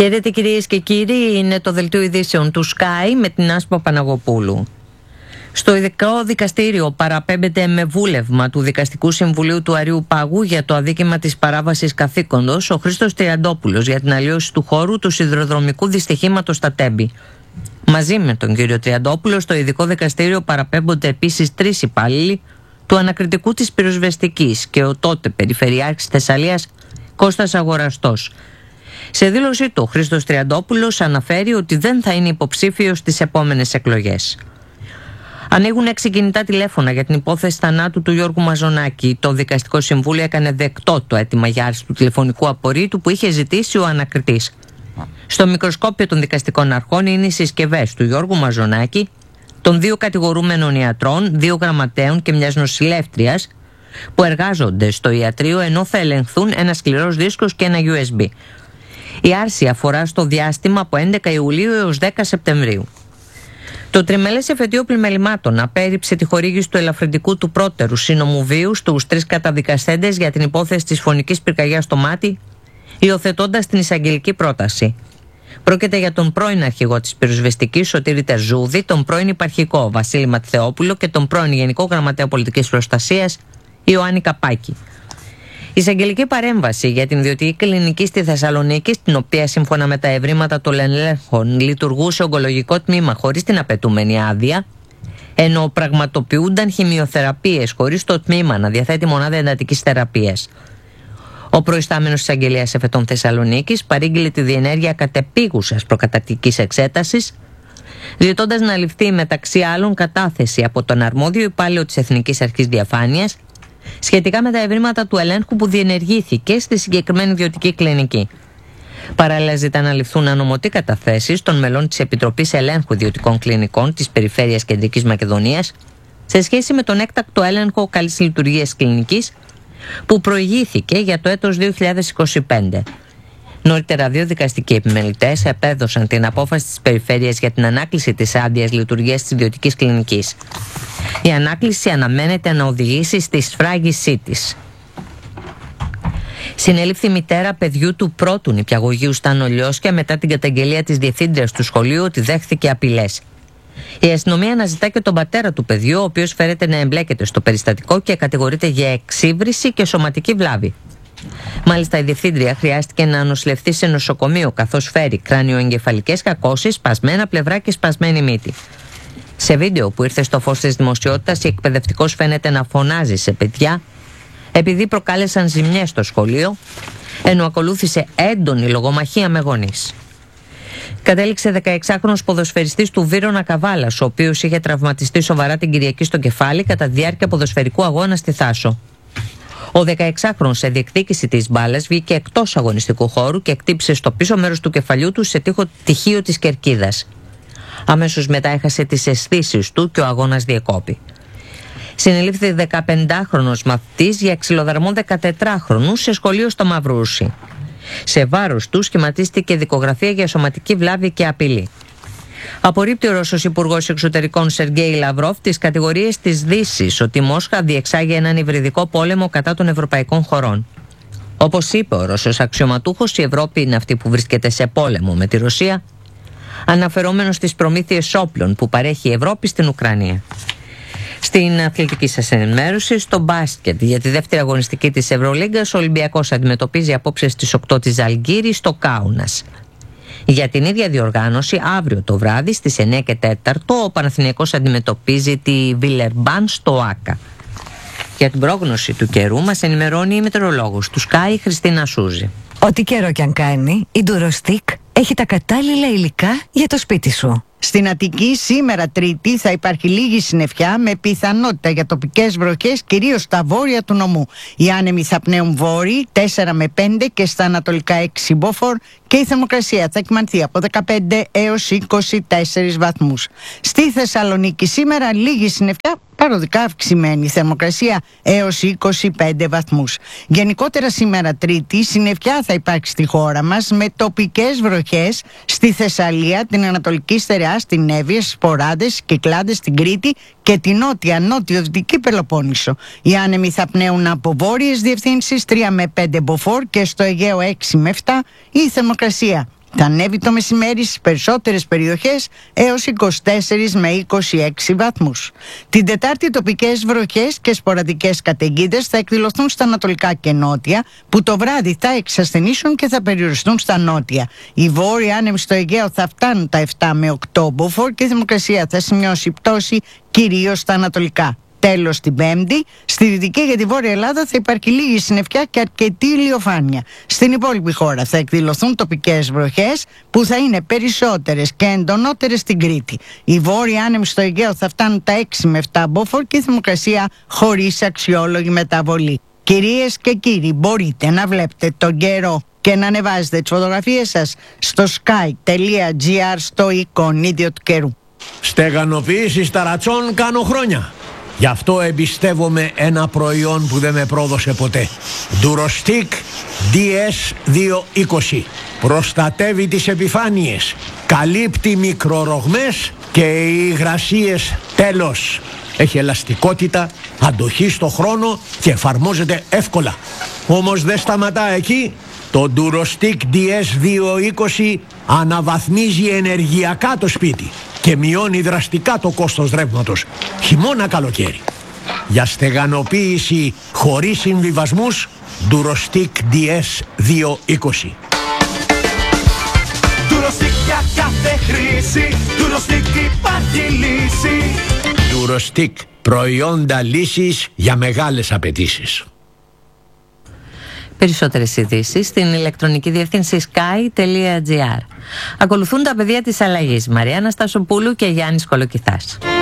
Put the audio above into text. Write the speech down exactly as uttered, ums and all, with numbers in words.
Χαίρετε κυρίες και κύριοι, είναι το δελτίο ειδήσεων του Sky με την Άσπα Παναγοπούλου. Στο ειδικό δικαστήριο παραπέμπεται με βούλευμα του Δικαστικού Συμβουλίου του Αριού Πάγου για το αδίκημα της παράβασης καθήκοντος ο Χρήστος Τριαντόπουλος για την αλλίωση του χώρου του σιδηροδρομικού δυστυχήματος στα Τέμπη. Μαζί με τον κύριο Τριαντόπουλο στο ειδικό δικαστήριο παραπέμπονται επίσης τρεις υπάλληλοι του ανακριτικού της πυροσβεστικής και ο τότε Περιφερειάρχης Θεσσαλίας Κώστας Αγοραστός. Σε δήλωσή του, ο Χρήστος Τριαντόπουλος αναφέρει ότι δεν θα είναι υποψήφιος στις επόμενες εκλογές. Ανοίγουν έξι κινητά τηλέφωνα για την υπόθεση θανάτου του Γιώργου Μαζονάκη. Το Δικαστικό Συμβούλιο έκανε δεκτό το αίτημα για άρση του τηλεφωνικού απορρίτου που είχε ζητήσει ο ανακριτής. Στο μικροσκόπιο των δικαστικών αρχών είναι οι συσκευές του Γιώργου Μαζονάκη, των δύο κατηγορούμενων ιατρών, δύο γραμματέων και μιας νοσηλεύτριας που εργάζονται στο ιατρείο ενώ θα ελεγχθούν ένα σκληρός δίσκος και ένα γιου ες μπι. Η άρση αφορά στο διάστημα από έντεκα Ιουλίου έως δέκα Σεπτεμβρίου. Το τριμελές εφετείο πλημελημάτων απέρριψε τη χορήγηση του ελαφρυντικού του πρώτερου σύνομου βίου στους τρεις καταδικαστέντες για την υπόθεση της φωνικής πυρκαγιάς στο Μάτι, υιοθετώντας την εισαγγελική πρόταση. Πρόκειται για τον πρώην αρχηγό της πυροσβεστικής Σωτήρη Τερζούδη, τον πρώην υπαρχικό Βασίλη Ματθεόπουλο και τον πρώην Γενικό Γραμματέα Πολιτικής Προστασίας Ιωάννη Καπάκη. Η εισαγγελική παρέμβαση για την ιδιωτική κλινική στη Θεσσαλονίκη, στην οποία σύμφωνα με τα ευρήματα των ελέγχων λειτουργούσε ογκολογικό τμήμα χωρίς την απαιτούμενη άδεια, ενώ πραγματοποιούνταν χημειοθεραπείες χωρίς το τμήμα να διαθέτει μονάδα εντατικής θεραπείας. Ο προϊστάμενος της Εισαγγελίας Εφετών Θεσσαλονίκης παρήγγειλε τη διενέργεια κατεπίγουσας προκαταρκτικής εξέτασης, ζητώντας να ληφθεί μεταξύ άλλων κατάθεση από τον αρμόδιο υπάλληλο της Εθνικής Αρχής Διαφάνειας σχετικά με τα ευρήματα του ελέγχου που διενεργήθηκε στη συγκεκριμένη ιδιωτική κλινική. Παράλληλα, ζητά να ληφθούν ανομωτοί καταθέσεις των μελών της Επιτροπής Ελέγχου Ιδιωτικών Κλινικών της Περιφέρειας Κεντρικής Μακεδονίας σε σχέση με τον έκτακτο έλεγχο καλής λειτουργίας κλινικής που προηγήθηκε για το έτος δύο χιλιάδες είκοσι πέντε. Νωρίτερα, δύο δικαστικοί επιμελητές επέδωσαν την απόφαση της Περιφέρειας για την ανάκληση της άδειας λειτουργίας της ιδιωτικής κλινικής. Η ανάκληση αναμένεται να οδηγήσει στη σφράγισή της. Συνελήφθη μητέρα παιδιού του πρώτου νηπιαγωγείου στα Νολιώσια μετά την καταγγελία της διευθύντριας του σχολείου ότι δέχθηκε απειλές. Η αστυνομία αναζητά και τον πατέρα του παιδιού, ο οποίος φέρεται να εμπλέκεται στο περιστατικό και κατηγορείται για εξύβριση και σωματική βλάβη. Μάλιστα, η διευθύντρια χρειάστηκε να νοσηλευτεί σε νοσοκομείο καθώς φέρει κράνιο-εγκεφαλικές κακώσεις, σπασμένα πλευρά και σπασμένη μύτη. Σε βίντεο που ήρθε στο φως της δημοσιότητας, η εκπαιδευτικός φαίνεται να φωνάζει σε παιδιά επειδή προκάλεσαν ζημιές στο σχολείο, ενώ ακολούθησε έντονη λογομαχία με γονείς. Κατέληξε δεκαεξάχρονος ποδοσφαιριστής του Βύρωνα Καβάλας, ο οποίος είχε τραυματιστεί σοβαρά την Κυριακή στο κεφάλι κατά τη διάρκεια ποδοσφαιρικού αγώνα στη Θάσο. Ο δεκαεξάχρονος σε διεκδίκηση της μπάλας βγήκε εκτός αγωνιστικού χώρου και εκτύπησε στο πίσω μέρος του κεφαλιού του σε τοίχο τυχείο της κερκίδας. Αμέσως μετά έχασε τις αισθήσεις του και ο αγώνας διεκόπη. Συνελήφθη δεκαπεντάχρονος μαθητής για ξυλοδαρμό δεκατετράχρονου σε σχολείο στο Μαυρούσι. Σε βάρος του σχηματίστηκε δικογραφία για σωματική βλάβη και απειλή. Απορρίπτει ο Ρώσος Υπουργός Εξωτερικών Σεργέη Λαυρόφ τις κατηγορίες της Δύσης ότι η Μόσχα διεξάγει έναν υβριδικό πόλεμο κατά των ευρωπαϊκών χωρών. Όπως είπε ο Ρώσος αξιωματούχος, η Ευρώπη είναι αυτή που βρίσκεται σε πόλεμο με τη Ρωσία, αναφερόμενος στις προμήθειες όπλων που παρέχει η Ευρώπη στην Ουκρανία. Στην αθλητική σας ενημέρωση, στο μπάσκετ για τη δεύτερη αγωνιστική της Ευρωλίγκας, ο Ολυμπιακός αντιμετωπίζει απόψε στις οκτώ της Ζαλγκύρη στο Κάουνας. Για την ίδια διοργάνωση, αύριο το βράδυ στις εννιά και τέσσερα ο Παναθηναϊκός αντιμετωπίζει τη Βιλερμπάν στο Άκα. Για την πρόγνωση του καιρού μας ενημερώνει η μετεωρολόγος του Sky Χριστίνα Σούζη. Ό,τι καιρό κι αν κάνει, η Ντουροστίκ έχει τα κατάλληλα υλικά για το σπίτι σου. Στην Αττική σήμερα Τρίτη θα υπάρχει λίγη συννεφιά με πιθανότητα για τοπικές βροχές κυρίως στα βόρεια του νομού. Οι άνεμοι θα πνέουν βόρειοι τέσσερα με πέντε και στα ανατολικά έξι μποφόρ και η θερμοκρασία θα κυμανθεί από δεκαπέντε έως είκοσι τέσσερις βαθμούς. Στη Θεσσαλονίκη σήμερα λίγη συννεφιά, παροδικά αυξημένη θερμοκρασία έως είκοσι πέντε βαθμούς. Γενικότερα σήμερα Τρίτη συννεφιά θα υπάρξει στη χώρα μας με τοπικές βροχές στη Θεσσαλία, την Ανατολική Στερεά, στην Εύβοια, στις Ποράδες, Κυκλάδες, στην Κρήτη και την νότια νότιο-δυτική Πελοπόννησο. Οι άνεμοι θα πνέουν από βόρειες διευθύνσεις τρία με πέντε μποφόρ και στο Αιγαίο έξι με επτά. Η θερμοκρασία Θα ανέβει το μεσημέρι στις περισσότερες περιοχές έως είκοσι τέσσερις με είκοσι έξι βαθμούς. Την Τετάρτη τοπικές βροχές και σποραδικές καταιγίδες θα εκδηλωθούν στα ανατολικά και νότια, που το βράδυ θα εξασθενήσουν και θα περιοριστούν στα νότια. Οι βόρειοι άνεμοι στο Αιγαίο θα φτάνουν τα επτά με οκτώ μποφόρ και η θερμοκρασία θα σημειώσει πτώση κυρίως στα ανατολικά. Τέλος, την Πέμπτη, στη Δυτική και τη Βόρεια Ελλάδα θα υπάρχει λίγη συννεφιά και αρκετή ηλιοφάνεια. Στην υπόλοιπη χώρα θα εκδηλωθούν τοπικές βροχές που θα είναι περισσότερες και εντονότερες στην Κρήτη. Οι βόρειοι άνεμοι στο Αιγαίο θα φτάνουν τα έξι με επτά μποφόρ και η θερμοκρασία χωρίς αξιόλογη μεταβολή. Κυρίες και κύριοι, μπορείτε να βλέπετε τον καιρό και να ανεβάζετε τις φωτογραφίες σας στο sky.gr στο εικονίδιο του καιρού. Στεγανοποίηση ταρατσών κάνω χρόνια. Γι' αυτό εμπιστεύομαι ένα προϊόν που δεν με πρόδωσε ποτέ. Durostic ντι ες διακόσια είκοσι. Προστατεύει τις επιφάνειες, καλύπτει μικρορογμές και οι υγρασίες τέλος. Έχει ελαστικότητα, αντοχή στο χρόνο και εφαρμόζεται εύκολα. Όμως δεν σταματά εκεί. Το Durostic ντι ες διακόσια είκοσι αναβαθμίζει ενεργειακά το σπίτι και μειώνει δραστικά το κόστος ρεύματος, χειμώνα καλοκαίρι. Για στεγανοποίηση χωρίς συμβιβασμούς, Durostic ντι ες διακόσια είκοσι. Durostic για κάθε χρήση, Durostic υπάρχει λύση. Durostic, προϊόντα λύσης για μεγάλες απαιτήσεις. Περισσότερες ειδήσεις στην ηλεκτρονική διεύθυνση sky.gr. Ακολουθούν τα πεδία της αλλαγής. Μαρία Αναστασοπούλου και Γιάννης Κολοκυθάς.